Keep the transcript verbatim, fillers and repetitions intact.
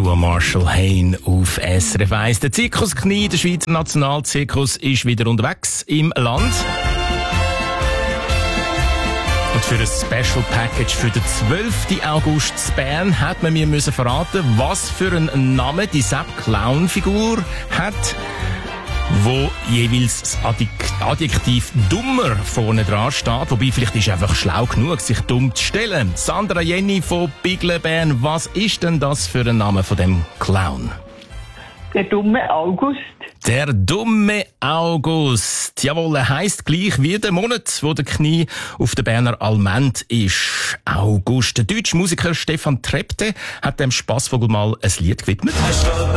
Du, Marshall Hayne auf S R F eins. Der Zirkus Knie, der Schweizer Nationalzirkus, ist wieder unterwegs im Land. Und für ein Special Package für den zwölften August in Bern hat man mir müssen verraten, was für einen Namen die Sepp-Clown-Figur hat, wo jeweils das Adjektiv «dummer» vorne dran steht. Wobei, vielleicht ist er einfach schlau genug, sich dumm zu stellen. Sandra Jenny von Bigle Bern, was ist denn das für ein Name von dem Clown? Der dumme August. Der dumme August. Jawohl, er heisst gleich wie der Monat, wo der Knie auf der Berner Almend ist. August. Der deutsche Musiker Stefan Trepte hat dem Spassvogel mal ein Lied gewidmet.